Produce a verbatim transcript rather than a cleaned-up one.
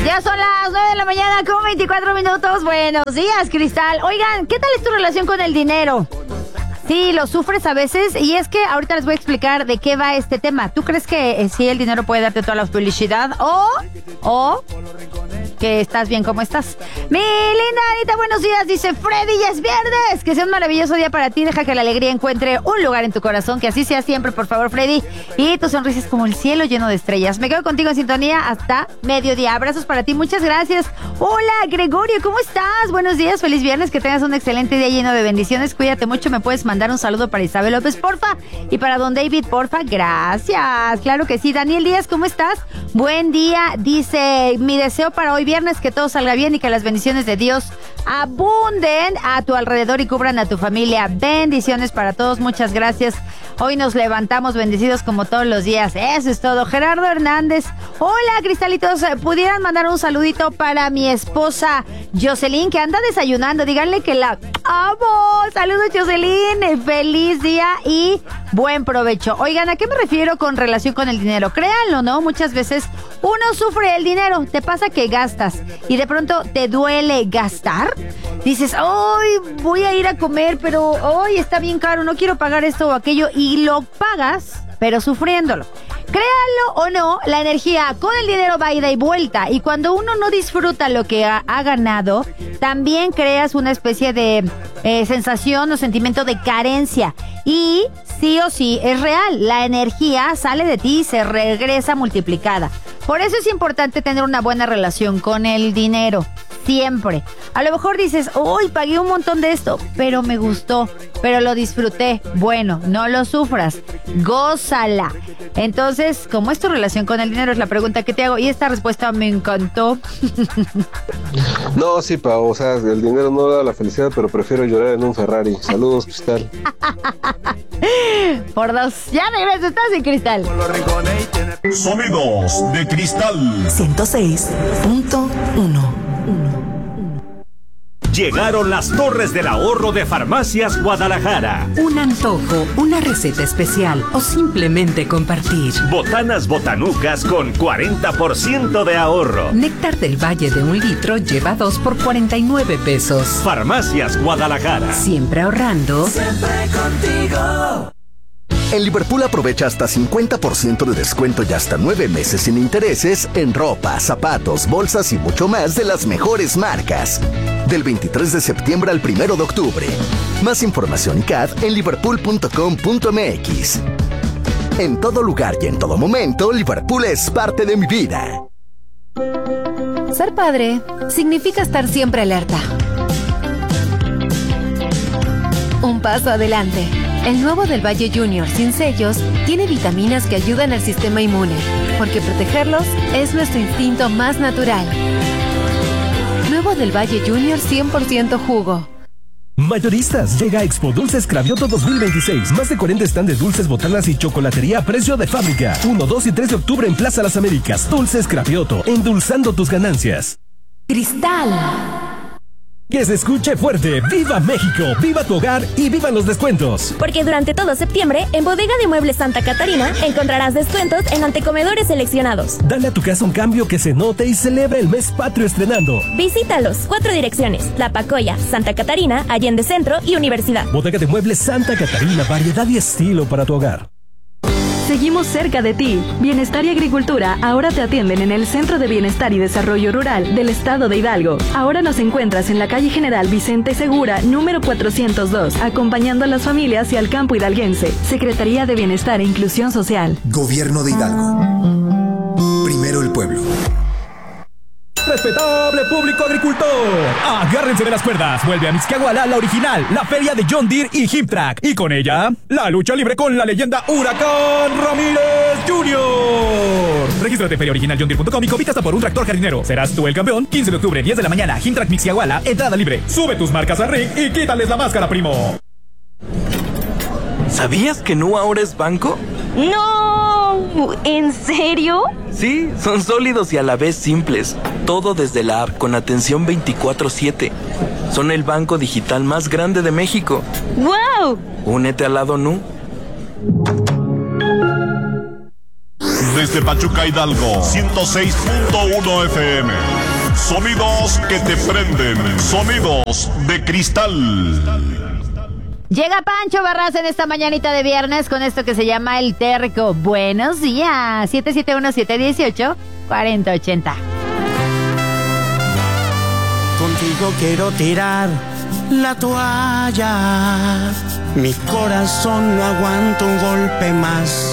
Ya son las nueve de la mañana con veinticuatro minutos. Buenos días, Cristal. Oigan, ¿qué tal es tu relación con el dinero? Sí, lo sufres a veces, y es que ahorita les voy a explicar de qué va este tema. ¿Tú crees que eh, sí el dinero puede darte toda la felicidad o, o que estás bien como estás? Mi linda Anita, buenos días, dice Freddy, ya es viernes. Que sea un maravilloso día para ti, deja que la alegría encuentre un lugar en tu corazón, que así sea siempre, por favor, Freddy. Y tu sonrisa es como el cielo lleno de estrellas. Me quedo contigo en sintonía hasta mediodía. Abrazos para ti, muchas gracias. Hola, Gregorio, ¿cómo estás? Buenos días, feliz viernes, que tengas un excelente día lleno de bendiciones. Cuídate mucho, me puedes mandar un saludo para Isabel López, porfa, y para don David, porfa, gracias. Claro que sí. Daniel Díaz, ¿cómo estás? Buen día, dice, mi deseo para hoy viernes, que todo salga bien y que las bendiciones de Dios abunden a tu alrededor y cubran a tu familia. Bendiciones para todos, muchas gracias. Hoy nos levantamos bendecidos como todos los días. Eso es todo. Gerardo Hernández, hola, cristalitos, ¿pudieran mandar un saludito para mi esposa Jocelyn, que anda desayunando? Díganle que la amo. Saludos, Jocelyn, feliz día y buen provecho. Oigan, ¿a qué me refiero con relación con el dinero? Créanlo, ¿no? Muchas veces uno sufre el dinero. Te pasa que gastas y de pronto te duele gastar. Dices, ¡ay, voy a ir a comer, pero ¡ay, está bien caro, no quiero pagar esto o aquello! Y lo pagas, pero sufriéndolo. Créanlo o no, la energía con el dinero va ida y vuelta. Y cuando uno no disfruta lo que ha, ha ganado, también creas una especie de eh, sensación o sentimiento de carencia. Y sí o sí, es real. La energía sale de ti y se regresa multiplicada. Por eso es importante tener una buena relación con el dinero. Siempre. A lo mejor dices, uy, pagué un montón de esto, pero me gustó, pero lo disfruté. Bueno, no lo sufras, gózala. Entonces, ¿cómo es tu relación con el dinero? Es la pregunta que te hago, y esta respuesta me encantó. No, sí, Pau, o sea, el dinero no da la felicidad, pero prefiero llorar en un Ferrari. Saludos, Cristal. Por dos, ya regreso, estás en Cristal. Sonidos de Cristal ciento seis punto uno. Llegaron las torres del ahorro de Farmacias Guadalajara. Un antojo, una receta especial o simplemente compartir. Botanas botanucas con cuarenta por ciento de ahorro. Néctar del Valle de un litro lleva dos por cuarenta y nueve pesos. Farmacias Guadalajara. Siempre ahorrando. Siempre contigo. En Liverpool aprovecha hasta cincuenta por ciento de descuento y hasta nueve meses sin intereses en ropa, zapatos, bolsas y mucho más de las mejores marcas. Del veintitrés de septiembre al primero de octubre. Más información y C A D en liverpool punto com punto m x. En todo lugar y en todo momento, Liverpool es parte de mi vida. Ser padre significa estar siempre alerta. Un paso adelante. El nuevo del Valle Junior sin sellos tiene vitaminas que ayudan al sistema inmune, porque protegerlos es nuestro instinto más natural. Nuevo del Valle Junior cien por ciento jugo. Mayoristas, llega a Expo Dulces Cravioto dos mil veintiséis. Más de cuarenta stand de dulces, botanas y chocolatería a precio de fábrica. uno, dos y tres de octubre en Plaza Las Américas. Dulces Cravioto, endulzando tus ganancias. Cristal. Que se escuche fuerte. ¡Viva México! ¡Viva tu hogar! ¡Y vivan los descuentos! Porque durante todo septiembre, en Bodega de Muebles Santa Catarina, encontrarás descuentos en antecomedores seleccionados. Dale a tu casa un cambio que se note y celebra el mes patrio estrenando. Visítalos. Cuatro direcciones: La Pacoya, Santa Catarina, Allende Centro y Universidad. Bodega de Muebles Santa Catarina. Variedad y estilo para tu hogar. Seguimos cerca de ti. Bienestar y Agricultura ahora te atienden en el Centro de Bienestar y Desarrollo Rural del Estado de Hidalgo. Ahora nos encuentras en la calle General Vicente Segura, número cuatrocientos dos, acompañando a las familias y al campo hidalguense. Secretaría de Bienestar e Inclusión Social. Gobierno de Hidalgo. Primero el pueblo. Respetable público agricultor, agárrense de las cuerdas. Vuelve a Mixquiahuala la original, la feria de John Deere y Hiptrack. Y con ella, la lucha libre con la leyenda Huracán Ramírez junior Regístrate en feria original john deere punto com y compite hasta por un tractor jardinero. Serás tú el campeón. quince de octubre, diez de la mañana, Hiptrack Mixquiahuala, entrada libre. Sube tus marcas a Ring y quítales la máscara, primo. ¿Sabías que Nu ahora es banco? ¡No! ¿En serio? Sí, son sólidos y a la vez simples. Todo desde la app con atención veinticuatro siete. Son el banco digital más grande de México. ¡Wow! Únete al lado Nu. desde Pachuca Hidalgo, ciento seis punto uno F M. Sonidos que te prenden, sonidos de cristal. Llega Pancho Barras en esta mañanita de viernes con esto que se llama El Terco. Buenos días, siete siete uno, siete uno ocho, cuatro cero ocho cero. Contigo quiero tirar la toalla. Mi corazón no aguanta un golpe más.